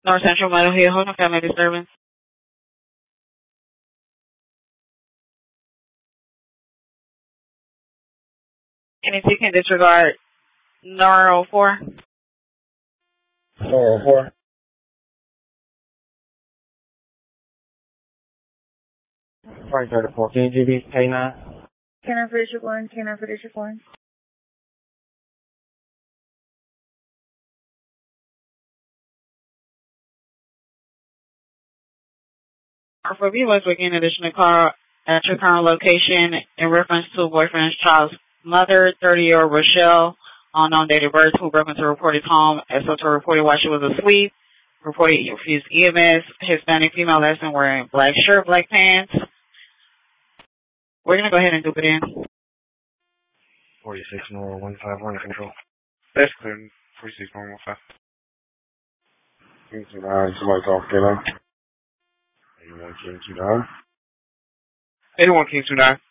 North Central Meadow Hill, hold on, family disturbance. Anything can disregard NAR 04. NAR 04. Frank 34, KGB K9. Canine for District 1, Canine for District 1. For viewers with an additional call at your current location in reference to boyfriend's child's mother, 30-year-old Rochelle, unknown date of birth, who broke into reported home as to reported while she was asleep. Reported refused EMS. Hispanic female lesson wearing black shirt, black pants. We're going to go ahead and do it in. 46 North 151 control. That's clear. 46 North 151. King 29, somebody talk K9. 81 King 29. 81 King 29.